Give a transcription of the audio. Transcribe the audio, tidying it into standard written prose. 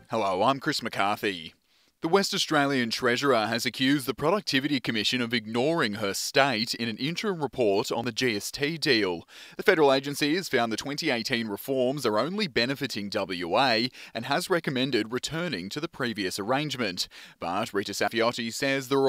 Hello, I'm Chris McCarthy. The West Australian Treasurer has accused the Productivity Commission of ignoring her state in an interim report on the GST deal. The federal agency has found the 2018 reforms are only benefiting WA and has recommended returning to the previous arrangement. But Rita Saffioti says the